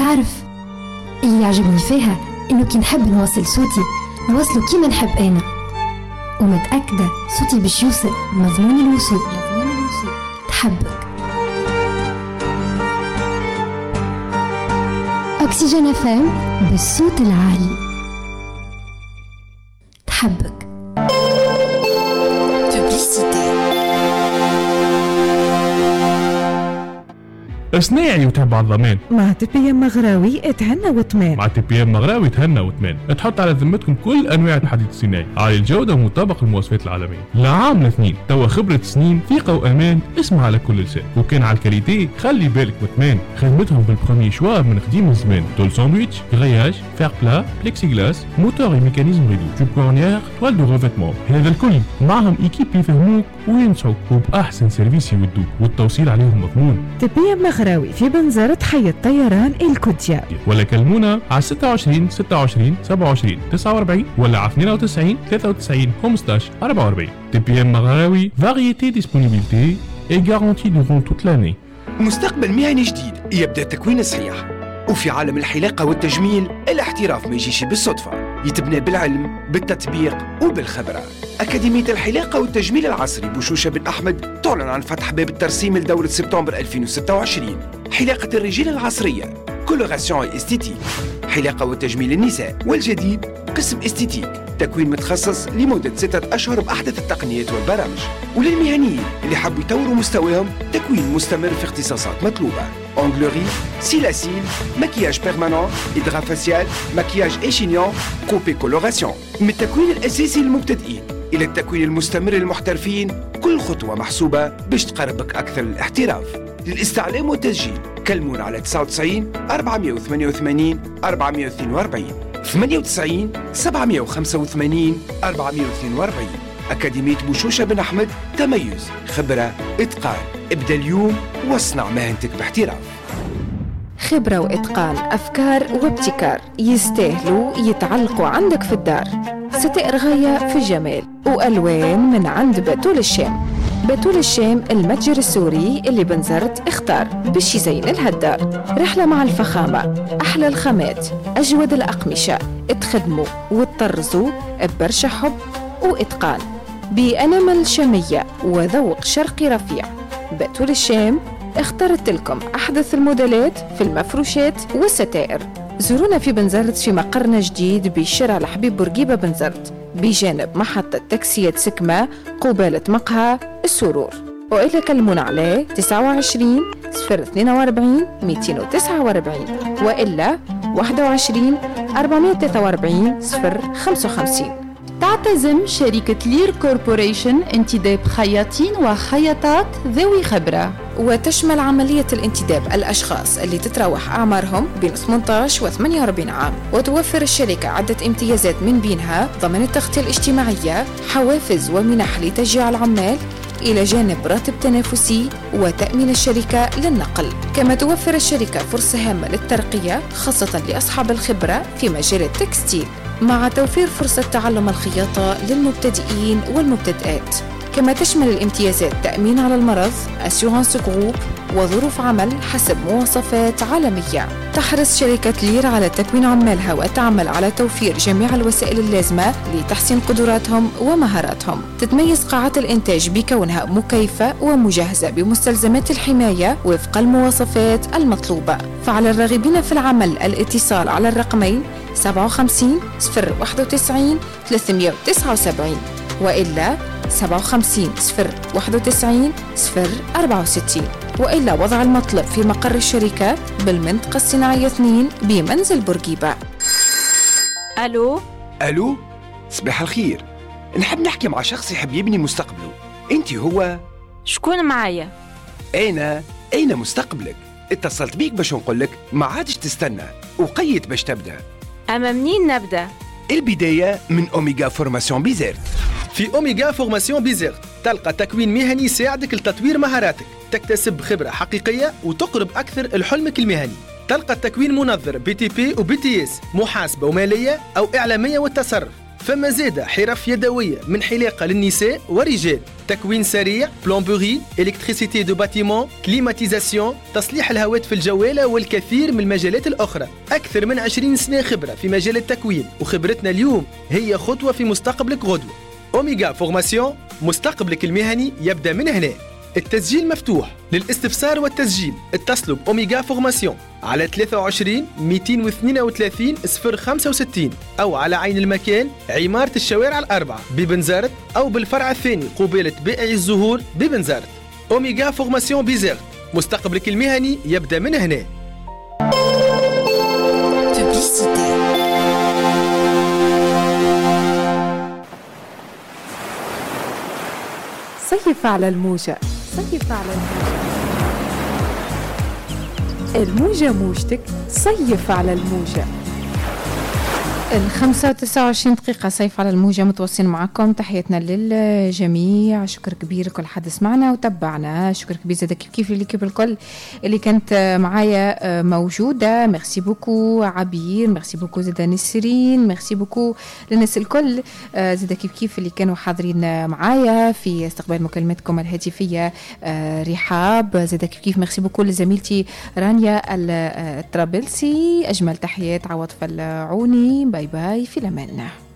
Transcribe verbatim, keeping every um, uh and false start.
تعرف اللي يعجبني فيها إنه كي نحب نوصل صوتي نوصله كيما نحب أنا، ومتأكدة صوتي باش يوصل مضمون الوصول. تحبك أكسجين إف إم بالصوت العالي. تحبك. صناعي وتحب على الضمان مع تي بي ام مغراوي اتهنى وطمان. مع تي بي ام مغراوي تهنى وطمان. تحط على ذمتكم كل انواع الحديد الصناعي عالي الجوده ومطابق للمواصفات العالميه. لعام الاثنين توا خبره سنين ثقه وامان. اسمع على كل لسان. وكان على الكاليتي خلي بالك وطمان. خدمتهم بالبروميي شوا من قديم الزمان. طول ساندويتش، غرياج، فير بلا، بليكسي غلاس، موتور وميكانيزم ريدو، جوب كورنيير، توال دو ريفيتمون. هذا الكل معهم ايكيب يفهموك وينصحوك وباحسن سيرفيس يودوك والتوصيل عليهم مضمون. تي بي ام مغراوي في بنزرة حي الطيران الكوديا، ولا كلمونا على ستة وعشرين ستة وعشرين سبعة وعشرين تسعة وأربعين ولا على اثنين وتسعين ثلاثة وتسعين خمسطاش أربعة وأربعين. تي بي ام مغراوي فاريتي ديسبونيبيليتي اي غارونتي دورون توت لاني. مستقبل مهني جديد يبدأ التكوين الصحيح. وفي عالم الحلاقة والتجميل الاحتراف ما يجيش بالصدفة، يتبنى بالعلم بالتطبيق وبالخبرة. أكاديمية الحلاقة والتجميل العصري بوشوشة بن أحمد تعلن عن فتح باب الترسيم لدورة سبتمبر ألفين وستة وعشرين. حلاقة الرجال العصرية كولوراسيون استيتيك، حلاقة وتجميل النساء، والجديد قسم استيتيك تكوين متخصص لمدة ستة أشهر بأحدث التقنيات والبرامج. وللمهنيين اللي حبوا يطوروا مستواهم تكوين مستمر في اختصاصات مطلوبة: أونغلوري، سيلاسيل، مكياج بيرمانون، إدغام فاسيال، مكياج إيشينيون، كوبي كولوراسيون. من التكوين الأساسي للمبتدئين إلى التكوين المستمر للمحترفين، كل خطوة محسوبة باش تقربك أكثر للاحتراف. للاستعلام والتسجيل كلمونا على تسعة وتسعين أربعمائة وثمانية وثمانين أربعمائة واثنين وأربعين ثمانية وتسعين سبعمائة وخمسة وثمانين أربعمائة واثنين وأربعين. أكاديمية بوشوشة بن أحمد، تميز، خبرة، إتقان. ابدأ اليوم واصنع مهنتك باحتراف. خبرة وإتقان، أفكار وابتكار يستاهلوا يتعلقوا عندك في الدار. ستائر غاية في الجمال وألوان من عند بتول الشام. بتول الشام المتجر السوري اللي بنزرت اختار باش يزين لها الدار. رحلة مع الفخامة، أحلى الخامات، أجود الأقمشة، اتخدموا وتطرزوا ببرشا حب وإتقان بأنمل شامية وذوق شرقي رفيع. بتول الشام اختارت لكم أحدث الموديلات في المفروشات والستائر. زورونا في بنزرت في مقرنا جديد بشارع الحبيب بورقيبة بنزرت بجانب محطة تاكسيات سكمة قبالة مقهى السرور. وإلا كلمونا عليه تسعة وعشرين صفر اثنين وأربعين مئتين وتسعة وأربعين وإلا واحد وعشرين أربعمائة وثلاثة وأربعين صفر خمسة وخمسين. تعتزم شركة لير كوربوريشن انتداب خياطين وخياطات ذوي خبرة، وتشمل عملية الانتداب الأشخاص اللي تتراوح أعمارهم بين ثمانية عشر و ثمانية وأربعين عام. وتوفر الشركة عدة امتيازات من بينها ضمن التغطية الاجتماعية، حوافز ومنح لتشجيع العمال، إلى جانب راتب تنافسي وتأمين الشركة للنقل. كما توفر الشركة فرصة هامة للترقية خاصة لأصحاب الخبرة في مجال التكستيل، مع توفير فرصة تعلم الخياطة للمبتدئين والمبتدئات. كما تشمل الامتيازات تأمين على المرض، أسيورانس جروب، وظروف عمل حسب مواصفات عالمية. تحرص شركة لير على تكوين عمالها وتعمل على توفير جميع الوسائل اللازمة لتحسين قدراتهم ومهاراتهم. تتميز قاعات الإنتاج بكونها مكيفة ومجهزة بمستلزمات الحماية وفق المواصفات المطلوبة. فعلى الراغبين في العمل الاتصال على الرقمين سبعة وخمسين صفر واحد وتسعين ثلاثمائة وتسعة وسبعين وإلا سبعة وخمسين صفر واحد وتسعين صفر أربعة وستين، وإلا وضع المطلب في مقر الشركة بالمنطقة الصناعية اثنين بمنزل بورقيبة. ألو ألو، صباح الخير. نحب نحكي مع شخص يحب يبني مستقبله. أنت هو؟ شكون معايا؟ أنا أين مستقبلك؟ اتصلت بيك باش نقولك ما عادش تستنى وقيت باش تبدأ. أما منين نبدأ؟ البداية من أوميغا فورماسيون بيزيرت. في أوميغا فورماسيون بيزيرت تلقى تكوين مهني يساعدك لتطوير مهاراتك، تكتسب خبرة حقيقية وتقرب أكثر لحلمك المهني. تلقى التكوين منظر بي تي بي وبي تي اس، محاسبة ومالية أو إعلامية والتصرف. فما زادة حرف يدوية من حلاقة للنساء ورجال، تكوين سريع، بلومبوري، إلكتريسيتي دو باتيمون، كليماتيزاسيون، تصليح الهواتف الجوالة والكثير من المجالات الأخرى. أكثر من عشرين سنة خبرة في مجال التكوين، وخبرتنا اليوم هي خطوة في مستقبلك غدوة. أوميغا فورماسيون، مستقبلك المهني يبدأ من هنا. التسجيل مفتوح. للاستفسار والتسجيل اتصلوا بأوميغا فورماسيون على ثلاثة وعشرين مئتين واثنين وثلاثين صفر خمسة وستين أو على عين المكان عمارة الشوارع الأربعة ببنزرت، أو بالفرع الثاني قبالة بائع الزهور ببنزرت. أوميغا فورماسيون بيزرت، مستقبلك المهني يبدأ من هنا. صيف على الموجة، صيف على الموجة، الموجة موجتك، صيف على الموجة. الخمسة وتسعة وعشرين دقيقة صيف على الموجة متواصلين معكم. تحياتنا للجميع، شكر كبير لكل حد سمعنا وتبعنا، شكر كبير زاد كيف كيف ليكيب الكل اللي كانت معايا موجودة. ميرسي بوكو عبير، ميرسي بوكو زاد نسرين، ميرسي بوكو للناس الكل زاد كيف كيف اللي كانوا حاضرين معايا في استقبال مكالماتكم الهاتفية. رحاب زاد كيف كيف، ميرسي بوكو لزميلتي رانيا الطرابلسي. أجمل تحيات عوض فالعوني، باي باي، في الأمان.